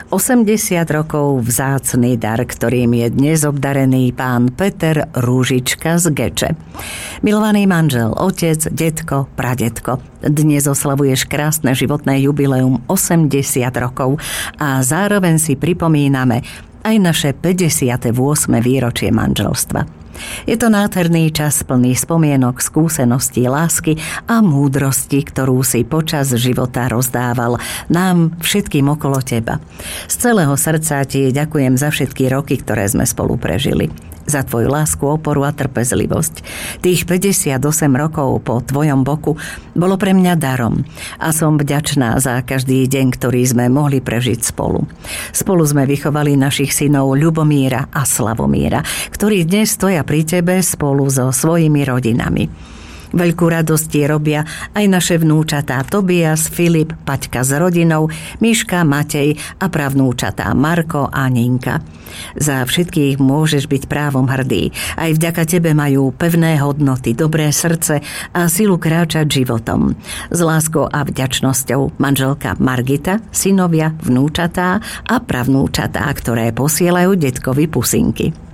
80 rokov vzácny dar, ktorým je dnes obdarený pán Peter Rúžička z Geče. Milovaný manžel, otec, detko, pradetko, dnes oslavuješ krásne životné jubileum 80 rokov a zároveň si pripomíname aj naše 58. výročie manželstva. Je to nádherný čas plný spomienok, skúseností, lásky a múdrosti, ktorú si počas života rozdával nám všetkým okolo teba. Z celého srdca ti ďakujem za všetky roky, ktoré sme spolu prežili. Za tvoju lásku, oporu a trpezlivosť. Tých 58 rokov po tvojom boku bolo pre mňa darom a som vďačná za každý deň, ktorý sme mohli prežiť spolu. Spolu sme vychovali našich synov Ľubomíra a Slavomíra, ktorí dnes stoja pri tebe spolu so svojimi rodinami. Veľkú radosť robia aj naše vnúčatá Tobias, Filip, Paťka s rodinou, Miška, Matej a pravnúčatá Marko a Ninka. Za všetkých môžeš byť právom hrdý. Aj vďaka tebe majú pevné hodnoty, dobré srdce a silu kráčať životom. S láskou a vďačnosťou manželka Margita, synovia, vnúčatá a pravnúčatá, ktoré posielajú detkovi pusinky.